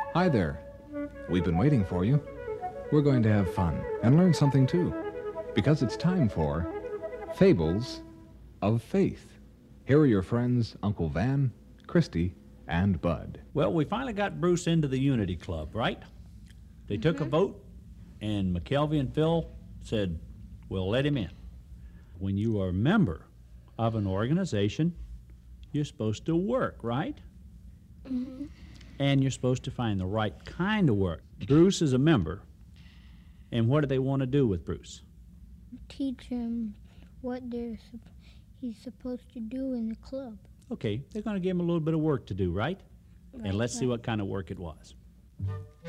Hi there. We've been waiting for you. We're going to have fun and learn something too, because it's time for Fables of Faith. Here are your friends, Uncle Van, Christy, and Bud. Well, we finally got Bruce into the Unity Club, right? They took a vote, and McKelvey and Phil said, we'll let him in. When you are a member of an organization, you're supposed to work, right? And you're supposed to find the right kind of work. Bruce is a member, and what do they want to do with Bruce? Teach him what he's supposed to do in the club. Okay, they're going to give him a little bit of work to do, right? And let's see what kind of work it was.